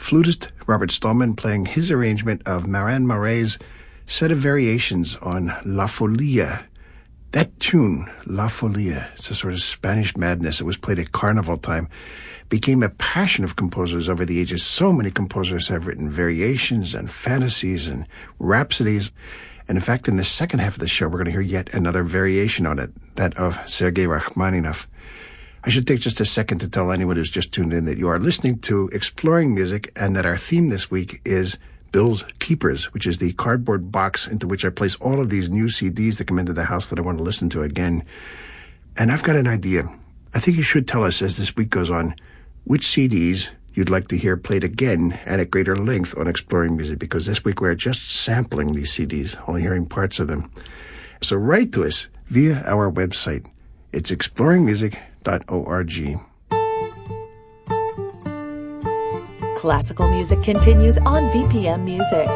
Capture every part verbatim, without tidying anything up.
flutist Robert Stallman playing his arrangement of Marin Maury's set of variations on La Folia. That tune, La Folia, it's a sort of Spanish madness. It was played at carnival time, became a passion of composers over the ages. So many composers have written variations and fantasies and rhapsodies. And in fact, in the second half of the show, we're going to hear yet another variation on it, that of Sergei Rachmaninoff. I should take just a second to tell anyone who's just tuned in that you are listening to Exploring Music and that our theme this week is Bill's Keepers, which is the cardboard box into which I place all of these new C Ds that come into the house that I want to listen to again. And I've got an idea. I think you should tell us as this week goes on which C Ds you'd like to hear played again and at greater length on Exploring Music, because this week we're just sampling these C Ds, only hearing parts of them. So write to us via our website. It's exploring music dot org. Classical music continues on V P M Music.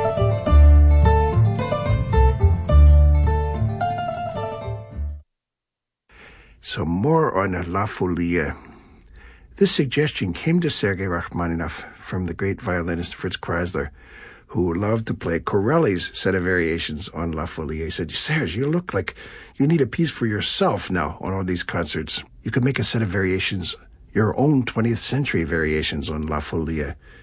So more on La Folia. This suggestion came to Sergei Rachmaninoff from the great violinist Fritz Kreisler, who loved to play Corelli's set of variations on La Folia. He said, Serge, you look like you need a piece for yourself now on all these concerts. You could make a set of variations, your own twentieth century variations on La Folia.